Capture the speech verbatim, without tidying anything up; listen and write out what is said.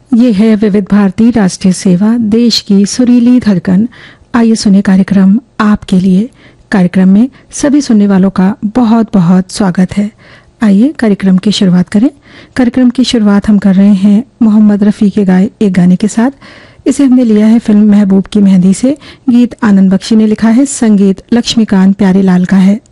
ये है विविध भारती राष्ट्रीय सेवा, देश की सुरीली धड़कन। आइए सुने कार्यक्रम आपके लिए। कार्यक्रम में सभी सुनने वालों का बहुत बहुत स्वागत है। आइए कार्यक्रम की शुरुआत करें। कार्यक्रम की शुरुआत हम कर रहे हैं मोहम्मद रफ़ी के गाए एक गाने के साथ। इसे हमने लिया है फिल्म महबूब की मेहंदी से। गीत आनंद बख्शी ने लिखा है, संगीत लक्ष्मीकांत प्यारेलाल का है।